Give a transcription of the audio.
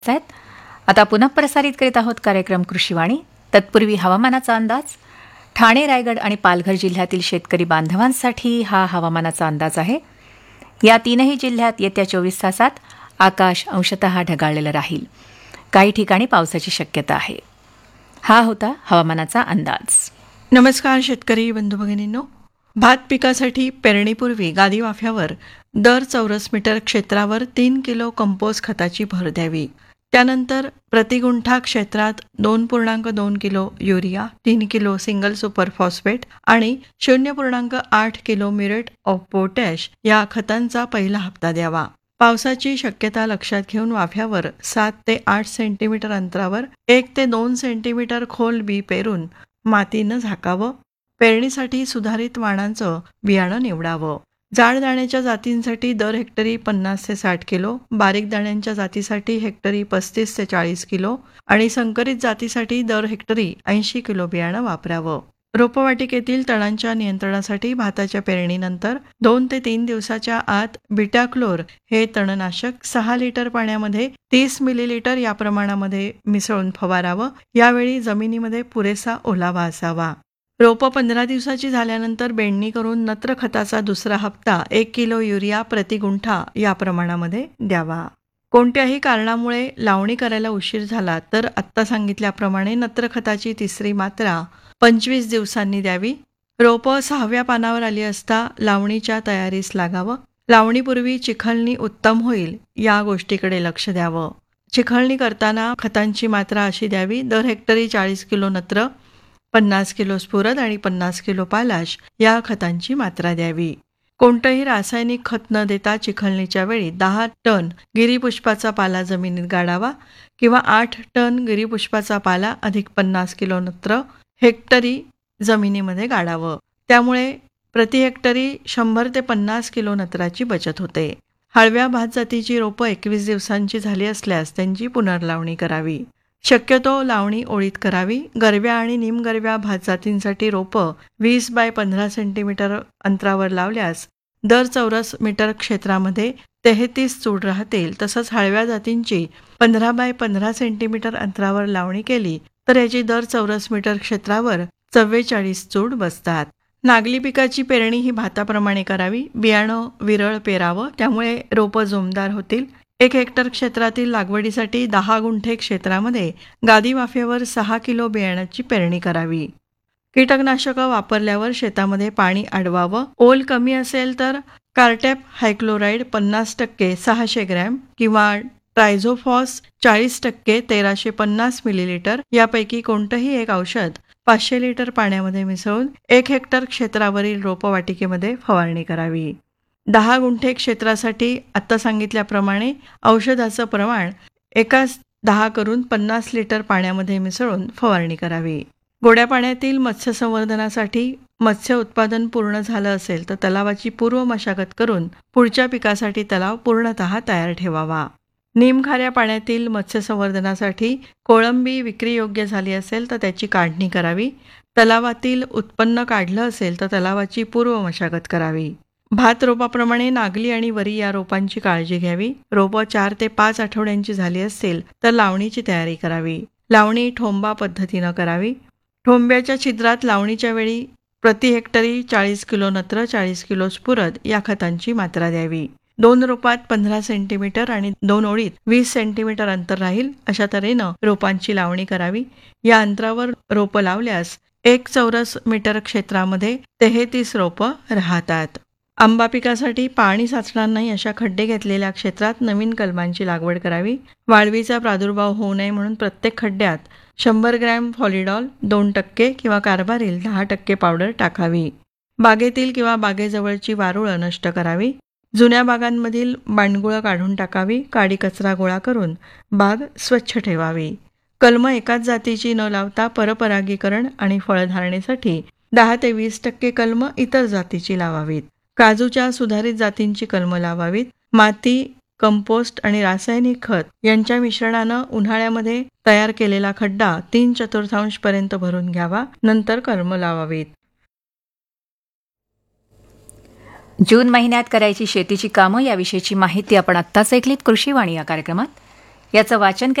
आहेत. आता पुन्हा प्रसारित करीत आहोत कार्यक्रम कृषीवाणी. तत्पूर्वी हवामानाचा अंदाज. ठाणे, रायगड आणि पालघर जिल्ह्यातील शेतकरी बांधवांसाठी हा हवामानाचा अंदाज आहे. या तीनही जिल्ह्यात येत्या 24 तासात आकाश अंशतः ढगाळलेलं राहील. काही ठिकाणी पावसाची शक्यता आहे. हा होता हवामानाचा अंदाज. नमस्कार शेतकरी बंधू भगिनींनो. भात पिकासाठी पेरणीपूर्वी गादी वाफ्यावर दर चौरस मीटर क्षेत्रावर 3 किलो कंपोस्ट खताची भर द्यावी. त्यानंतर प्रतिगुंठा क्षेत्रात 2.2 kilo urea, 3 kilo single super phosphate आणि 0.8 किलो म्युरेट ऑफ पोटॅश या खतांचा पहिला हप्ता द्यावा. पावसाची शक्यता लक्षात घेऊन वाफ्यावर 7 ते 8 सेंटीमीटर अंतरावर 1 ते 2 सेंटीमीटर खोल बी पेरून मातीनं झाकावं. पेरणीसाठी सुधारित वाणांचं बियाणं निवडावं. जाड दाण्याच्या जातींसाठी दर हेक्टरी 50 ते 60 किलो, बारीक दाण्यांच्या जातीसाठी हेक्टरी 35 ते 40 किलो आणि संकरित जातीसाठी दर हेक्टरी 80 किलो बियाणं वापरावं. रोपवाटिकेतील तणांच्या नियंत्रणासाठी भाताच्या पेरणीनंतर 2 ते 3 दिवसाच्या आत बिटाक्लोर हे तणनाशक 6 लिटर पाण्यामध्ये 30 मिलीलिटर या प्रमाणामध्ये मिसळून फवारावं. यावेळी जमिनीमध्ये पुरेसा ओलावा असावा. रोपं 15 दिवसाची झाल्यानंतर बेंडणी करून नत्र खताचा दुसरा हप्ता 1 किलो युरिया प्रतिगुंठा या प्रमाणामध्ये द्यावा. कोणत्याही कारणामुळे लावणी करायला उशीर झाला तर आत्ता सांगितल्याप्रमाणे नत्र खताची तिसरी मात्रा 25 दिवसांनी द्यावी. रोपं 6व्या पानावर आली असता लावणीच्या तयारीस लागावं. लावणीपूर्वी चिखलणी उत्तम होईल या गोष्टीकडे लक्ष द्यावं. चिखलणी करताना खतांची मात्रा अशी द्यावी. दर हेक्टरी 40 किलो नत्र, 50 किलो स्फुरद आणि 50 किलो पालाश या खतांची मात्रा द्यावी. कोणतंही रासायनिक खत न देता चिखलणीच्या वेळी 10 टन गिरीपुष्पाचा पाला जमिनीत गाडावा किंवा 8 टन गिरीपुष्पाचा पाला अधिक 50 किलो नत्र हेक्टरी जमिनीमध्ये गाडावं. त्यामुळे प्रति हेक्टरी 100 ते 50 किलो नत्राची बचत होते. हळव्या भात जातीची रोपं 21 दिवसांची झाली असल्यास त्यांची पुनर्लावणी करावी. शक्यतो लावणी ओळीत करावी. गरव्या आणि निमगरव्या भात जातींसाठी रोपं 20 बाय 15 सेंटीमीटर अंतरावर लावल्यास दर चौरस मीटर क्षेत्रामध्ये 33 चूड राहतील. तसंच हळव्या जातींची 15 बाय 15 सेंटीमीटर अंतरावर लावणी केली तर याची दर चौरस मीटर क्षेत्रावर 44 चूड बसतात. नागली पिकाची पेरणी ही भाताप्रमाणे करावी. बियाणं विरळ पेरावं, त्यामुळे रोपं जोमदार होतील. 1 हेक्टर क्षेत्रातील लागवडीसाठी 10 गुंठे क्षेत्रामध्ये गादी वाफेवर 6 किलो बियाण्याची पेरणी करावी. कीटकनाशकं वापरल्यावर शेतामध्ये पाणी अडवावं. ओल कमी असेल तर कार्टॅप हायक्लोराईड 50% 600 ग्रॅम किंवा ट्रायझोफॉस 40% 1350 मिलीलिटर यापैकी कोणतंही एक औषध 500 लिटर पाण्यामध्ये मिसळून 1 हेक्टर क्षेत्रावरील रोपवाटिकेमध्ये फवारणी करावी. 10 गुंठे क्षेत्रासाठी आत्ता सांगितल्याप्रमाणे औषधाचं प्रमाण एकाच 10 करून 50 लिटर पाण्यामध्ये मिसळून फवारणी करावी. गोड्या पाण्यातील मत्स्य संवर्धनासाठी मत्स्य उत्पादन पूर्ण झालं असेल तर तलावाची पूर्व मशागत करून पुढच्या पिकासाठी तलाव पूर्णतः तयार ठेवावा. निमखाऱ्या पाण्यातील मत्स्य संवर्धनासाठी कोळंबी विक्रीयोग्य झाली असेल तर त्याची काढणी करावी. तलावातील उत्पन्न काढलं असेल तर तलावाची पूर्व मशागत करावी. भात रोपाप्रमाणे नागली आणि वरी या रोपांची काळजी घ्यावी. रोपं 4 ते 5 आठवड्यांची झाली असतील तर लावणीची तयारी करावी. लावणी ठोंबा पद्धतीनं करावी. ठोंब्याच्या छिद्रात लावणीच्या वेळी प्रति हेक्टरी 40 किलो नत्र, 40 किलो स्फुरद या खतांची मात्रा द्यावी. 2 रोपात 15 सेंटीमीटर आणि 2 ओळीत 20 सेंटीमीटर अंतर राहील अशा तऱ्हेनं रोपांची लावणी करावी. या अंतरावर रोपं लावल्यास 1 चौरस मीटर क्षेत्रामध्ये 33 रोपं राहतात. आंबा पिकासाठी पाणी साचणार नाही अशा खड्डे घेतलेल्या क्षेत्रात नवीन कलमांची लागवड करावी. वाळवीचा प्रादुर्भाव होऊ नये म्हणून प्रत्येक खड्ड्यात 100 ग्रॅम फॉलिडॉल 2% किंवा कार्बारिल 10% पावडर टाकावी. बागेतील किंवा बागेजवळची वारुळं नष्ट करावी. जुन्या बागांमधील बांडगुळं काढून टाकावी. काडी कचरा गोळा करून बाग स्वच्छ ठेवावी. कलमं एकाच जातीची न लावता परपरागीकरण आणि फळधारणेसाठी 10 ते 20% कलमं इतर जातीची लावावीत. काजूच्या सुधारित जातींची कलमं लावावीत. माती, कंपोस्ट आणि रासायनिक खत यांच्या मिश्रणानं उन्हाळ्यामध्ये तयार केलेला खड्डा 3/4 पर्यंत भरून घ्यावा. नंतर कलमं लावावीत. जून महिन्यात करायची शेतीची कामं याविषयीची माहिती आपण आत्ताच ऐकलीत कृषीवाणी या कार्यक्रमात. याचं वाचन